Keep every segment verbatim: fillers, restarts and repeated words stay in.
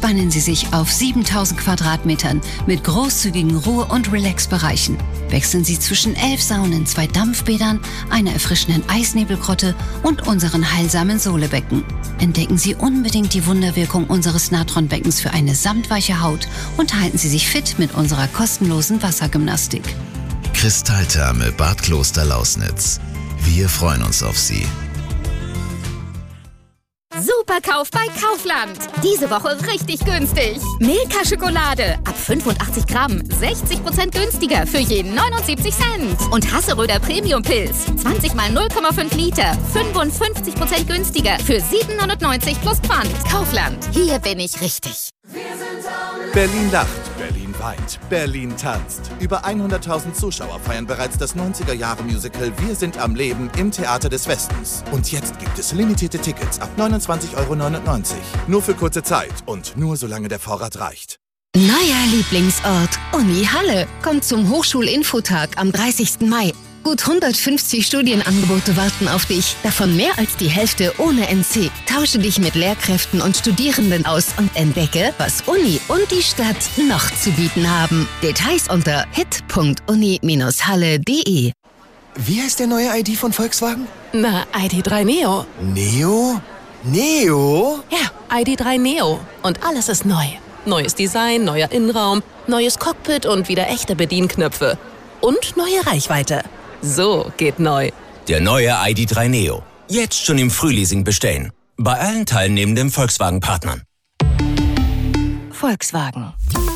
Entspannen Sie sich auf siebentausend Quadratmetern mit großzügigen Ruhe- und Relax-Bereichen. Wechseln Sie zwischen elf Saunen, zwei Dampfbädern, einer erfrischenden Eisnebelgrotte und unseren heilsamen Sohlebecken. Entdecken Sie unbedingt die Wunderwirkung unseres Natronbeckens für eine samtweiche Haut und halten Sie sich fit mit unserer kostenlosen Wassergymnastik. Kristalltherme Bad Kloster-Lausnitz. Wir freuen uns auf Sie. Superkauf bei Kaufland. Diese Woche richtig günstig. Milka Schokolade ab fünfundachtzig Gramm, sechzig Prozent günstiger für jeden neunundsiebzig Cent. Und Hasseröder Premium Pilz, zwanzig mal null Komma fünf Liter, fünfundfünfzig Prozent günstiger für siebenhundertneunzig plus Pfand. Kaufland, hier bin ich richtig. Berlin lacht, Berlin weint, Berlin tanzt. Über hunderttausend Zuschauer feiern bereits das neunziger-Jahre-Musical Wir sind am Leben im Theater des Westens. Und jetzt gibt es limitierte Tickets ab neunundzwanzig Euro neunundneunzig. Nur für kurze Zeit und nur solange der Vorrat reicht. Neuer Lieblingsort, Uni Halle. Kommt zum Hochschulinfotag am dreißigsten Mai. Gut hundertfünfzig Studienangebote warten auf dich, davon mehr als die Hälfte ohne N C. Tausche dich mit Lehrkräften und Studierenden aus und entdecke, was Uni und die Stadt noch zu bieten haben. Details unter hit punkt uni Bindestrich halle punkt de. Wie heißt der neue I D von Volkswagen? Na, I D drei Neo. Neo? Neo? Ja, I D drei Neo. Und alles ist neu. Neues Design, neuer Innenraum, neues Cockpit und wieder echte Bedienknöpfe. Und neue Reichweite. So geht neu. Der neue I D drei Neo. Jetzt schon im Frühleasing bestellen. Bei allen teilnehmenden Volkswagen-Partnern. Volkswagen.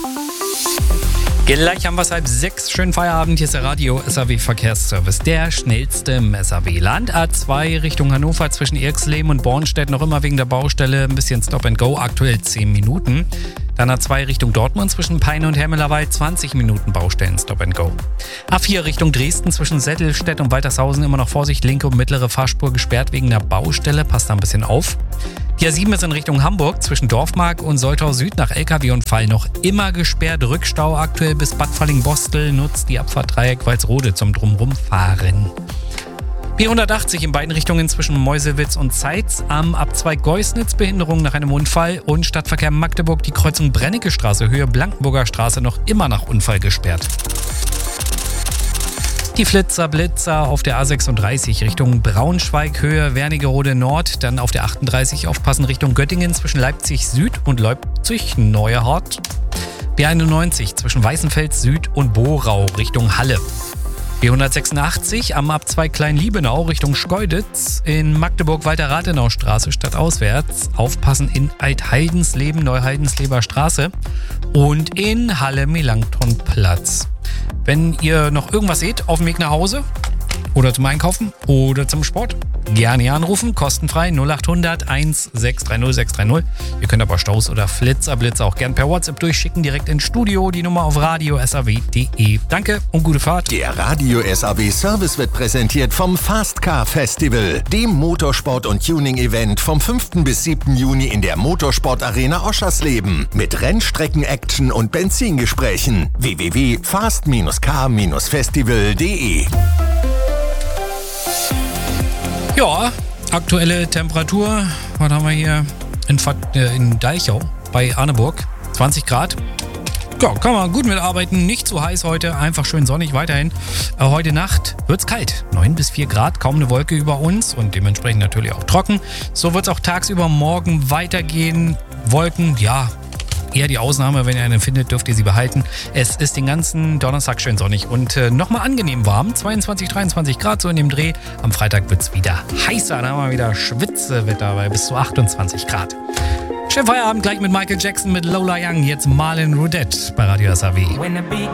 Gleich haben wir es halb sechs. Schönen Feierabend. Hier ist der Radio S A W Verkehrsservice. Der schnellste im S A W. Land A zwei Richtung Hannover zwischen Irxleben und Bornstedt noch immer wegen der Baustelle. Ein bisschen Stop and Go. Aktuell zehn Minuten. Dann A zwei Richtung Dortmund zwischen Peine und Hermelawald. zwanzig Minuten Baustellen Stop and Go. A vier Richtung Dresden zwischen Settelstedt und Waltershausen immer noch Vorsicht. Linke und mittlere Fahrspur gesperrt wegen der Baustelle. Passt da ein bisschen auf. Die A sieben ist in Richtung Hamburg zwischen Dorfmark und Soltau Süd nach L K W-Unfall noch immer gesperrt. Rückstau aktuell bis Bad Falling-Bostel, nutzt die Abfahrt Dreieck Walsrode zum Drumrumfahren. B hundertachtzig in beiden Richtungen zwischen Meuselwitz und Zeitz. Am Abzweig Geusnitz Behinderung nach einem Unfall und Stadtverkehr Magdeburg die Kreuzung Brennecke-Straße Höhe Blankenburger Straße noch immer nach Unfall gesperrt. Die Flitzer, Blitzer auf der A sechsunddreißig Richtung Braunschweig, Höhe Wernigerode Nord, dann auf der achtunddreißig aufpassen Richtung Göttingen zwischen Leipzig Süd und Leipzig Neuhart. B einundneunzig zwischen Weißenfels Süd und Borau Richtung Halle. B hundertsechsundachtzig am Abzweig Klein-Liebenau Richtung Schkeuditz, in Magdeburg Walter-Rathenau-Straße stadtauswärts, aufpassen in Alt-Heidensleben, Neuheidensleber Straße und in Halle Melanchthonplatz. Wenn ihr noch irgendwas seht auf dem Weg nach Hause oder zum Einkaufen oder zum Sport, gerne hier anrufen, kostenfrei null acht hundert sechs drei null sechs drei null. Ihr könnt aber Staus oder Flitzerblitzer auch gern per WhatsApp durchschicken, direkt ins Studio, die Nummer auf radio s a w punkt de. Danke und gute Fahrt. Der Radio S A W Service wird präsentiert vom Fast Car Festival, dem Motorsport- und Tuning-Event vom fünften bis siebten Juni in der Motorsport-Arena Oschersleben mit Rennstrecken-Action und Benzingesprächen. w w w punkt fast car festival punkt de. Ja, aktuelle Temperatur, was haben wir hier in, äh, in Deichau bei Arneburg, zwanzig Grad. Ja, kann man gut mitarbeiten, nicht zu heiß heute, einfach schön sonnig weiterhin. Äh, heute Nacht wird's kalt, neun bis vier Grad, kaum eine Wolke über uns und dementsprechend natürlich auch trocken. So wird's auch tagsüber morgen weitergehen. Wolken, ja, eher die Ausnahme, wenn ihr eine findet, dürft ihr sie behalten. Es ist den ganzen Donnerstag schön sonnig und äh, nochmal angenehm warm. zweiundzwanzig, dreiundzwanzig Grad so in dem Dreh. Am Freitag wird es wieder heißer. Da haben wir wieder Schwitzewetter bei bis zu achtundzwanzig Grad. Schönen Feierabend gleich mit Michael Jackson mit Lola Young. Jetzt Marlon Rudette bei Radio S A W.